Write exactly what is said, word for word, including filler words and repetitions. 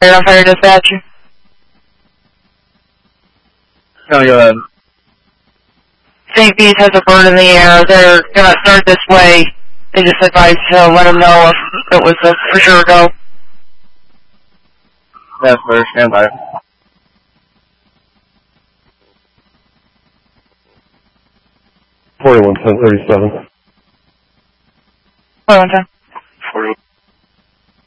on fire dispatch. No, go ahead. Saint Bees has a bird in the air. They're going to start this way. They just advised to let them know if it was a for sure go. That's first, stand by. forty-one ten thirty-seven. Hold on, time.